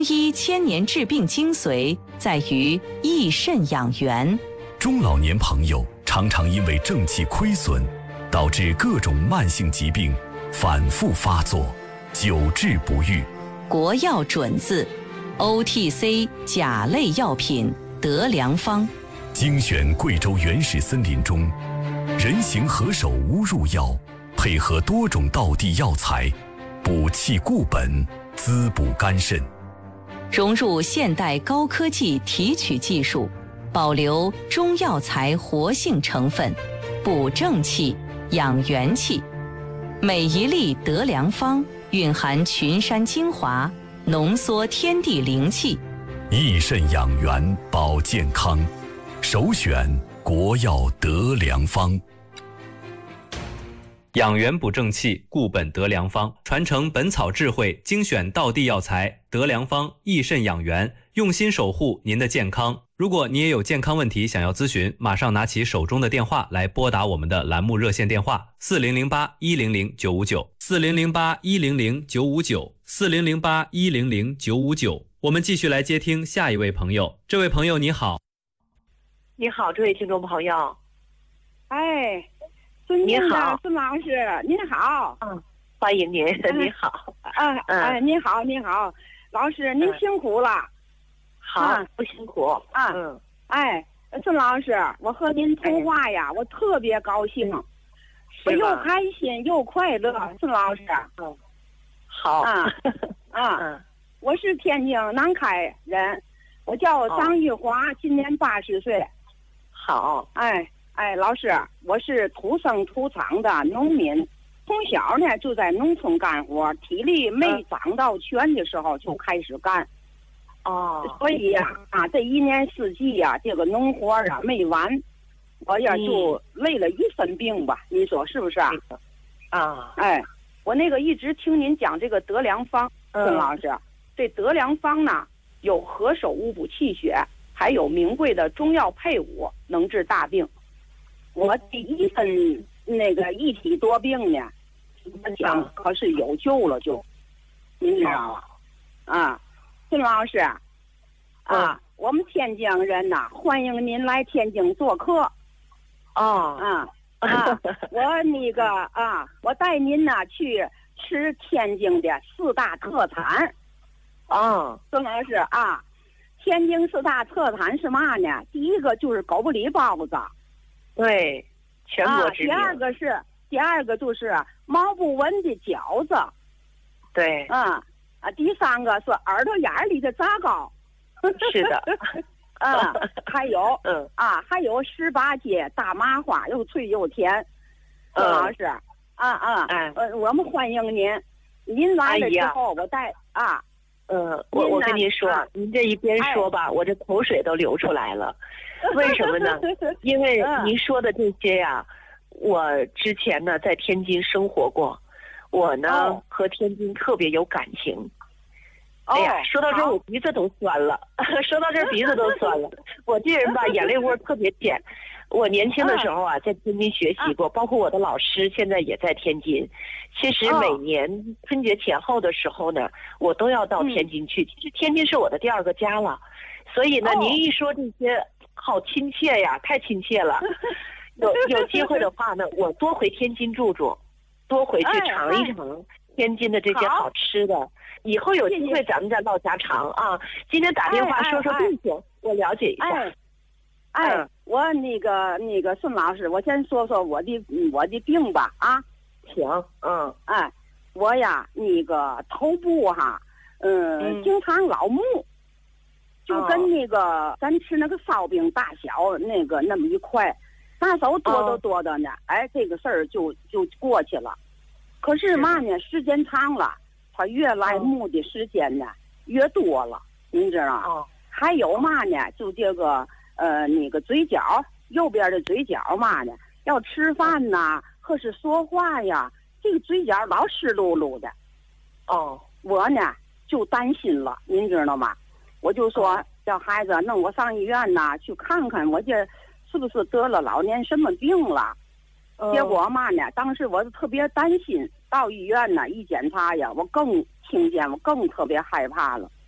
医千年治病精髓在于益肾养元。 中老年朋友常常因为正气亏损，导致各种慢性疾病反复发作，久治不愈。 国药准字 OTC 甲类药品德良方， 精选贵州原始森林中人形何首乌入药，配合多种道地药材，补气固本，滋补肝肾。 融入现代高科技提取技术，保留中药材活性成分，补正气，养元气。每一粒德良方蕴含群山精华，浓缩天地灵气， 益肾养元保健康，首选国药德良方。 养元补正气，固本德良方，传承本草智慧，精选道地药材，德良方益肾养元，用心守护您的健康。如果你也有健康问题想要咨询，马上拿起手中的电话来拨打我们的栏目热线电话4008-100-959，4008-100-959，4008-100-959。我们继续来接听下一位朋友。这位朋友你好。 你好，这位听众朋友。 哎，尊敬的孙老师，您好。 欢迎您，你好。 您好，您好，老师您辛苦了。 好，不辛苦。 孙老师，我和您通话呀，我特别高兴，我又开心又快乐。孙老师， 好。 我是天津南开人，我叫张玉华，今年80岁。 好。 老师，我是土生土长的农民，从小呢就在农村干活，体力没长到全的时候就开始干。所以呀，这一年四季呀，这个农活啊没完，我呀就累了一身病吧，你说是不是啊？我那个一直听您讲这个德良方，孙老师，这德良方呢有何首乌补气血，还有名贵的中药配伍，能治大病。我第一份那个一体多病呢，我讲可是有救了就，您知道吗？孙老师，我们天津人呐，欢迎您来天津做客。我那个我带您呢去吃天津的4大特产。孙老师天津4大特产是嘛呢？第一个就是狗不理包子。 对，全国知名。 第二个就是毛不纹的饺子。 对。 第三个是耳朵眼里的炸糕。 是的。 还有还有18街大麻花，又脆又甜。孙老师，我们欢迎您。您来了之后，我带我跟您说，您这一边说吧，我这口水都流出来了。为什么呢？因为您说的这些呀，我之前呢在天津生活过，我呢和天津特别有感情。哎呀，说到这儿我鼻子都酸了，说到这儿鼻子都酸了。我这人吧，眼泪窝特别浅。我年轻的时候在天津学习过，包括我的老师现在也在天津。其实每年春节前后的时候呢，我都要到天津去。其实天津是我的第2个家了，所以呢，您一说这些。好亲切呀，太亲切了。有机会的话呢，我多回天津住住，多回去尝一尝天津的这些好吃的。以后有机会咱们再唠家常啊。今天打电话说说病情，我了解一下。 我那个孙老师，我先说说我的病吧行。 我呀那个头部经常老木。就跟那个咱吃那个烧饼大小那么一块，拿手剁的呢，这个事儿就过去了。可是嘛呢，时间长了，它越来木的时间呢越多了，您知道吗？还有嘛呢，就这个那个嘴角右边的嘴角嘛呢，要吃饭呐，或是说话呀，这个嘴角老湿漉漉的。我呢就担心了，您知道吗？我就说叫孩子弄我上医院呐，去看看我这是不是得了老年什么病了。结果嘛呢，当时我就特别担心，到医院呢一检查呀，我更听见我更特别害怕了。